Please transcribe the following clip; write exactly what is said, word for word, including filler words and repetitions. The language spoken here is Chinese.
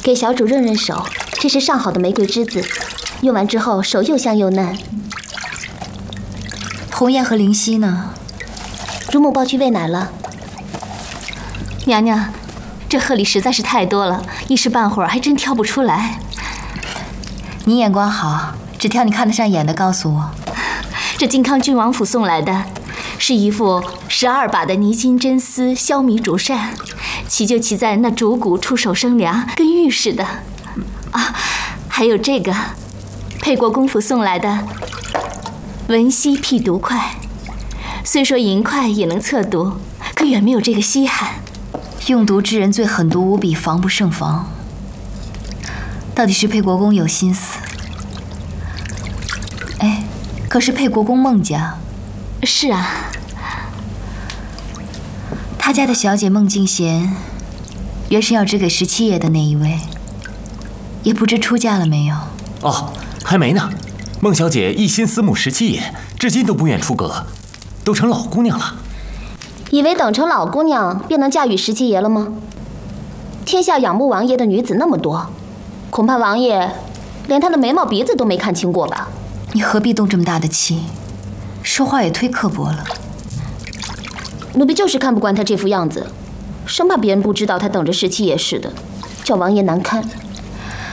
给小主润润手，这是上好的玫瑰栀子，用完之后手又香又嫩。 红颜和灵犀呢？ 乳母抱去喂奶了。 娘娘，这贺礼实在是太多了，一时半会儿还真挑不出来。 你眼光好，只挑你看得上眼的，告诉我。 这靖康郡王府送来的，是一副十二把的泥金真丝削米竹扇，奇就奇在那竹骨出手生凉，跟玉似的。啊，还有这个，沛国公府送来的文溪辟毒块，虽说银块也能测毒，可远没有这个稀罕。 用毒之人最狠毒无比，防不胜防。到底是沛国公有心思。哎，可是沛国公孟家。 是啊。 他家的小姐孟静娴，原是要指给十七爷的那一位，也不知出嫁了没有。 哦，还没呢。孟小姐一心思慕十七爷，至今都不愿出阁，都成老姑娘了。 以为等成老姑娘便能嫁与十七爷了吗？天下仰慕王爷的女子那么多，恐怕王爷连她的眉毛鼻子都没看清过吧？ 你何必动这么大的气？说话也忒刻薄了。 奴婢就是看不惯她这副样子，生怕别人不知道她等着十七爷似的，叫王爷难堪。